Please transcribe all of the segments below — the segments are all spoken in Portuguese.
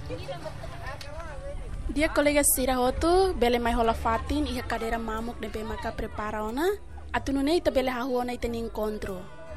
Dia colega Sira hotu bele mai hola fatin iha cadeira mamuk de be maka prepara ona atunune ita bele hahuona ita ni encontro.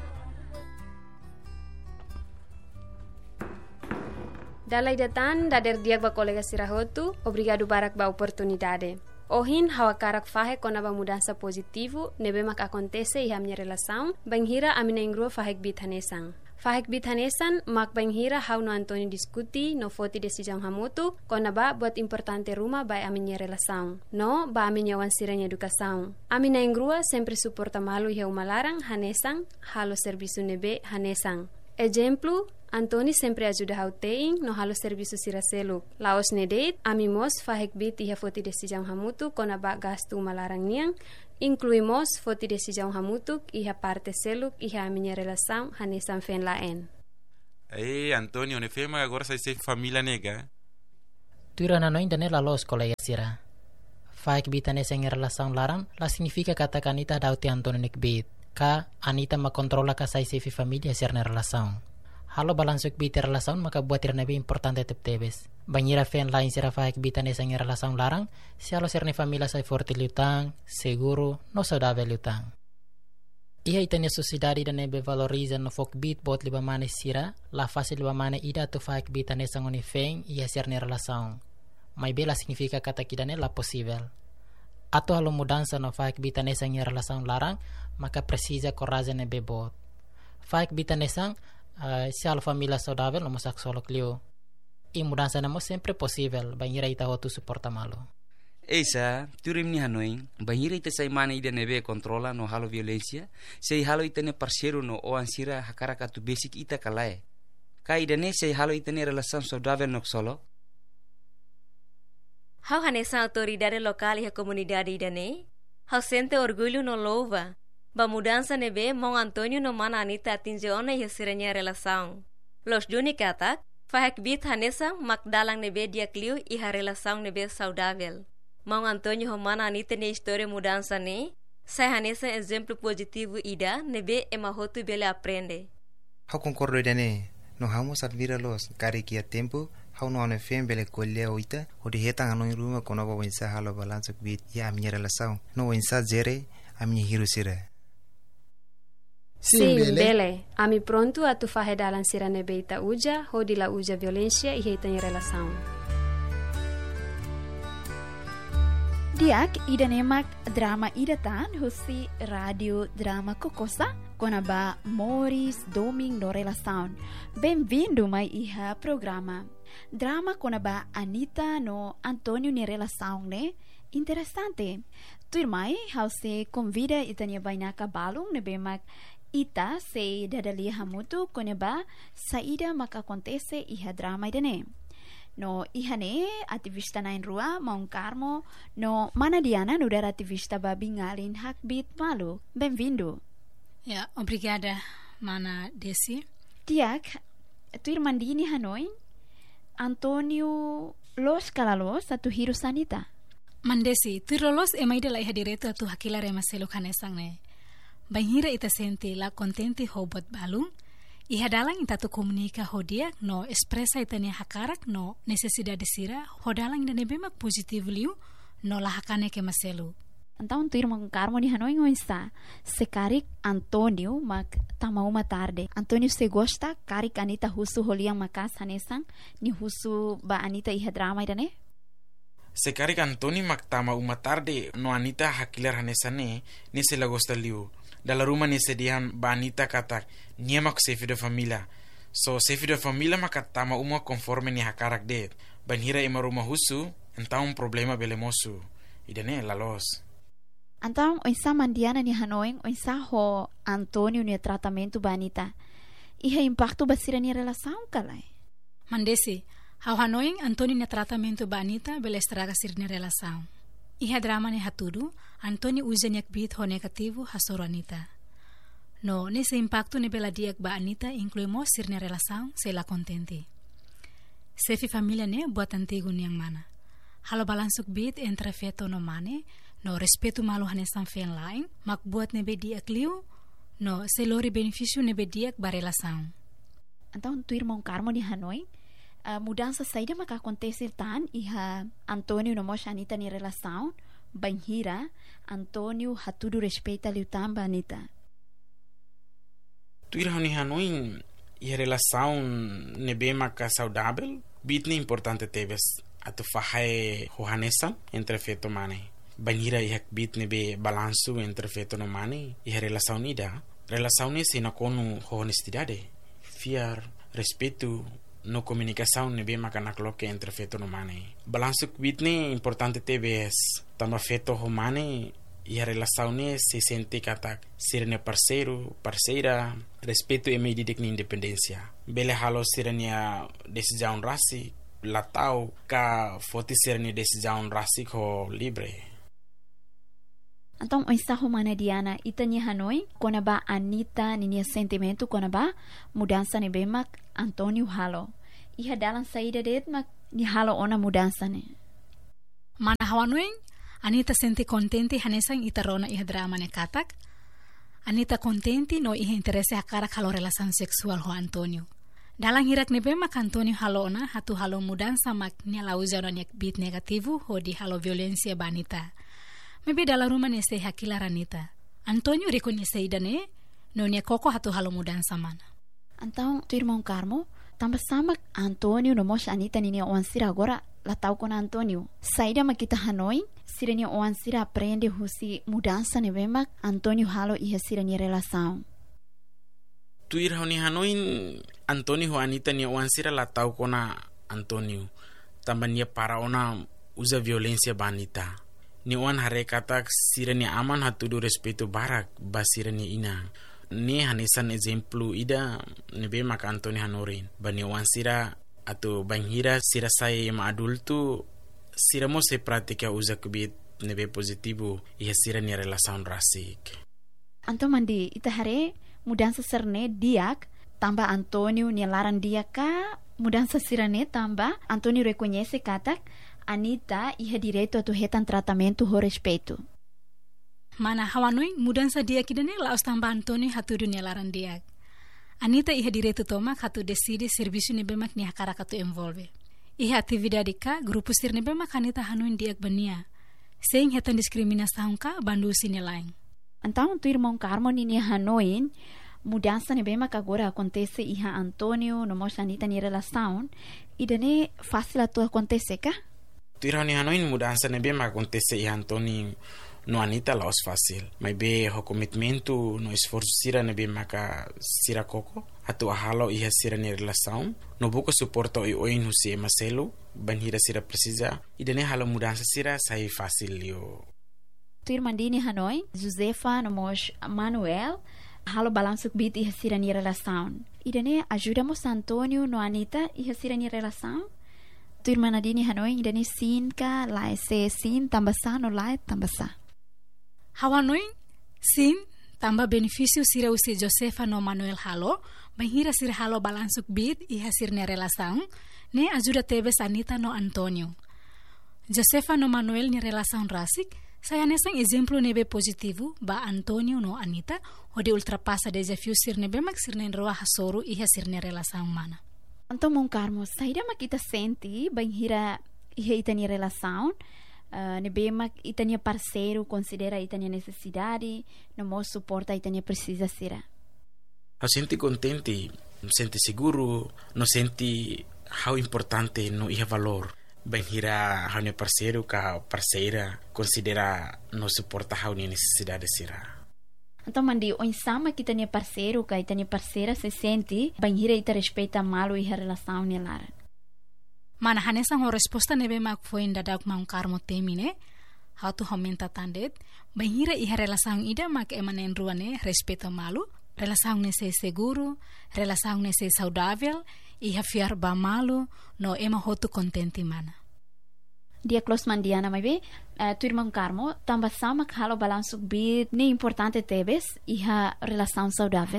Dalai datan dader diak ba colega Sira hotu obrigado barak ba oportunidade. Ohin hawa karak fahe kona ba mudança positivo nebe mak acontece iha minha relação banghira amina ingro fahek bithanesang. Fahek bithanesan mak banghira hau no Antônio diskuti no foti decisão hamutu kona ba buat importante rumah ba aminha relação. No ba aminha wansiranya educação. Amina ingrua sempre suporta malu iha umalarang hanesang halo serviço nebe hanesang. Exemplo, Antoni sempre ajuda hau teing no halo serviço siraseluk. Laos nedeit, amimos fahek bit iha foti decisão hamutu kona ba gastu umalarang niang, incluímos foti decisão hamutuk iha parte seluk iha minha relação hanesan fen laen. Antônio, ne fema agora sai ser família nega. Tuira na noin dane la los colega Sira. Fahek bit nesa em relação larang, la significa kata kanita dauti Antônio nek bit. Ka Anita makontrola ka sai sefi família ser na relação. Halo balansuk bit relação maka buat irnabe importante tebes. Banhira fen lain sira fahek bit nesa em relação larang, si halo ser ne família sai forte lutang, seguro, no saudável lutang. Iha itanya sociedade da nebe valoriza no fok bit bot liba mane sira, la fase liba mane ida to fahek bit nesa ngoni fen ia ser ne relação. Mai bela significa kata kidane la possível. Ato halo mudança no fahek bit nesa em relação larang, maka precisa coragem nebe bot. Fahek bit nesa se a família saudável não masak solo clio e mudança não sempre possível banhira ita hotu suporta malo. Eisa turim ni hanoi banhira ita sai mana ida nebe controla no halo violência sei halo ita ne parceiro no o ansira hakaraka tu basic ita kalae ka ida ne sei halo ita ne relação saudável no solo. Hau hanesa autoridade local e a comunidade ida ne hau sente orgulho no louva. Ba mudança nebe Mão Antônio no mana Anita atinge ona e siranya relação. Los Juni kata, fahek bit hanesa makdalang nebe dia kliu iha relação nebe saudável. Mão Antônio ho mana Anita ne história mudança ne, sai hanesa exemplo positivo ida nebe emahotu bele aprende. Hau concordo idane, no hamos admira los kari kia tempo, hau no ane fem bele kolea oita, o de hetang anoi ruma kono ba wensa halo balansuk bit ia minha relação, no wensa zere a minha hiru sira. Sim, bele. Ami pronto a tu fahe dalan sira nebeita uja, ho di la uja violência e heita em relação. Diak ida nemak drama ida tan husi radio drama kokosa konaba Moris Doming no relação. Bem-vindo mai iha programa. Drama konaba Anita no Antônio ni relação ne interessante. Tuirmai hause convida itania bainaka balung nebemak ita se dadali hamutu koneba saida maka acontece iha drama idane. No ihane ativista na rua Mão Carmo no Manadiana no dar ativista babingalin hakbit malu. Bem-vindo. Ja, obrigada, Mana Desi. Tiak, tu irmandini Hanoi, Antônio Los Calalos atu hiru sanita. Mandesi, tu rolos emaida la iha direto atu hakila rema selo kanesang ne. Banhira ita sente la contente hobot balung, iha dalang ita tu komunika hodiak no expresa ita ne hakarak no necesidade sira hodalang ida nebemak positif liu no la hakane ke maselu. Então tu irmão Carmo ni Hanoi ngoinsa sekarik Antônio mak tamau tarde. Antônio se gosta karik Anita husu holiang makas hanesang ni husu ba Anita iha drama ida ne? Sekarik Antoni maktama uma tarde no Anita hakilar hanesane ni se la gosta liu. Dalla rumah ni sedihan ba Anita katak niemak sefi de familia. So sefi de familia makatama uma conforme ni hakarak de. Banhira ima rumah husu então problema belemosu. Idane lalos. Então oinsa mandiana ni Hanoi oinsa ho Antônio ni tratamento ba Anita. Iha impacto basira ni relação kalai. Mandesi, hau Hanoi Antônio ni tratamento ba Anita bele estraga sir ni relação. Iha drama ni hatudu, Antônio usa niak bit ho negativo hasoro Anita. No, nesse impacto ni bela diak ba Anita incluímos sir ni relação se la contente. Sefi familia ne buat antigo niang mana. Halo balansuk bit entre feto no mane, no respeto malu hanesan fen lain, mak buat nebe diak liu, no selori beneficio nebe diak ba relação. Então tu irmão Carmo ni Hanoi, mudança saída maka acontece tan iha Antônio no mosha Anita ni relação banhira Antônio hatudu respeita liu tamba Anita. Tu irá Hanoi e a relação nebe maka saudável, bitne importante teves atu fahai hohanesa entre feto mane. Banhira ihak bit nebe balanço entre feto no mane e a relação nida. Relação nesse na konu honestidade, fiar, respeito, no comunicação nebe maka nakloke entre feto no mane. Balanço bitne importante teves tamba feto ho mane e a relação se sente katak sirene parceiro, parceira, respeito e medida de independência. Bele halo sirene decisão rasi, latau ka foti sirene decisão rasi ko libre. Então, o ensaio mana Diana itanya Hanoi, kona ba Anita ninia sentimento kona ba mudança ne bemak Antônio halo. Iha dalam saída det mak ni halo ona mudança ne. Mana Hanoi Anita senti contenti hanesang itarona iha drama ne katak. Anita contenti no iha interesse hakarak halo relação seksual ho Antônio. Dalang hirak ne bemak Antônio halona hatu halo mudança mak ni lauza no nek bit negativo ho di halo violencia banita. Mebe dalam rumah nese hakila Anita. Antônio reconhece idane no nia koko hatu halo mudança mana. Então, tu irmão Carmo, tambah sama Antônio no mosha Anita ninia oansira agora latau con Antônio. Saída makita Hanoi, sirenia oansira aprende husi mudança ne bemak Antônio halo iha sirenia relação. Tu irá Hanoi Antônio ho Anita nia oansira latau con Antônio. Tambah nia para ona usa violência banita. Ni wan hare katak sirenia aman hatudu respeito barak basirenia ina. Ni hanesan exemplu ida nebe maka Antônio Hanorin. Bani wan sira atau banhira sira saya yang adulto sira mo se pratica usa kubit nebe positivo iha sirenia relação rasik. Anto mandi ita hare mudança serne diak tambah Antônio ni laran dia ka mudança sirane tambah Antônio reconhece katak Anita iha direito atu hetan tratamento ho respeito. Mana Hawanoi mudança dia kidane laos tambah Antônio hatu dunia laran dia. Anita iha direito tomak hatu decide serviço ne bemak ni hakarak atu envolve. Iha atividade ka grupo sir ne bemak Anita hanuin diak bania. Sing hetan diskriminação ka bandu sine lain. Então tu irmão Carmo ni Hanoin mudança ne bemak agora acontece iha Antônio no mosha Anita ni relação e dane fácil atu acontece ka? Tu irá Hanoi mudança ne bem acontece e Antônio no Anita laos fácil. Mas be o commitmento no esforço sira ne bem maka sira koko atu ahalo iha sira ne relação no buco suporto e oin husi Marcelo banhira sira precisa e dane halo mudança sira sai fácil yo. Tu irmã dini Hanoi Josefa no mos Manuel halo balanço bit iha sira ne relação e dane ajudamos Antônio no Anita iha sira ne relação. Tu irmã Nadine Hanoi dani sin ka lai se sin tambah sa no lai tambah sa. Hawanoi sin tambah benefício sira usi Josefa no Manuel halo banhira sira halo balansuk bit iha sirne relação ne ajuda tebes Anita no Antônio. Josefa no Manuel ni relação rasik saya nesang exemplo nebe positivo ba Antônio no Anita ode ultrapassa desafio sirne bemak sirne roa hasoru iha sirne relação mana. Então, mon Carmo, saída makita senti banhira iha itania relação, nebema itania parceiro considera itania necessidade, no mo suporta itania precisa sira. Eu senti contente, senti seguro, no senti how importante no iha valor. Banhira how ne parceiro ka parceira considera no suporta how ne necessidade sira. Então, mandi, o insama que tenha parceiro, que tenha parceira, se sente, banhira ita respeita malo e a relação nelara. Mana hanesan ho resposta nebe mak foi inda dak mau Carmo temine, how to homenta tandet, banhira iha relação ida mak emanen ruane respeito malo, relação nesse seguro, relação nesse saudável, iha fiar ba malo, no ema hotu contente mana. Dia close mandiana mai be tu irmão Carmo tambah sama halo balanço bit ni importante tebes iha relação saudável.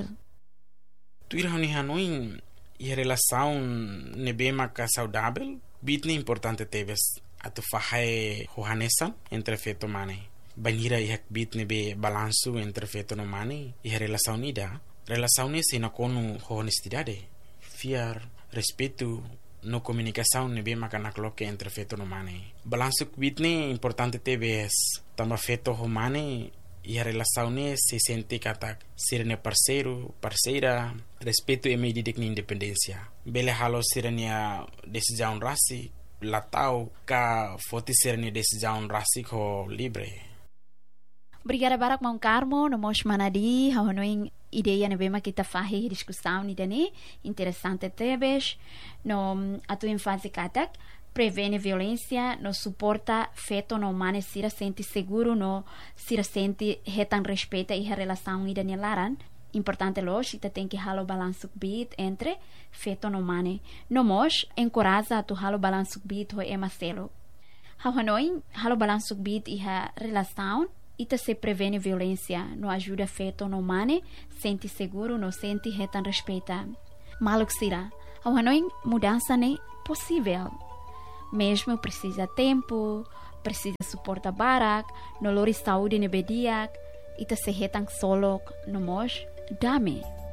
Tu irá Hanoi e relação nebe maka saudável bit ni importante tebes atu fahai hohanesa entre feto mane. Banhira ihak bit nebe balanço entre feto no mane e relação nida. Relação nesse na konu honestidade, fiar, respeito no comunicação nebe makanakloke entre feto no mane. Balanço kubit ne importante tebes tamba feto humane e a relação ne se sente katak sirne parceiro, parceira, respeito e medida de independência. Bele halo sirne decisão rasi latau ka foti sirne decisão rasi ko libre. Obrigada barak Mão Carmo, no mos manadi, hanoin ideia nebema kita fahi discussão ni dani, interessante tebes, no atu ênfase katak, prevene violência, no suporta feto no mane sira sente seguro, no sira sente retan respeita e a relação ni dani laran. Importante los, ita tem que halo balanço bit entre feto no mane. No mos encoraja tu halo balanço bit ho emaselo. Hanoin halo balanço bit e a relação ita se prevene violência, no ajuda feto no mane, sente seguro, no sente retan respeita. Maluk sira, ao hanoin mudança ne possível. Mesmo precisa tempo, precisa suporta barak, no lori saúde ne bediak, ita se retan solo no mos, dame.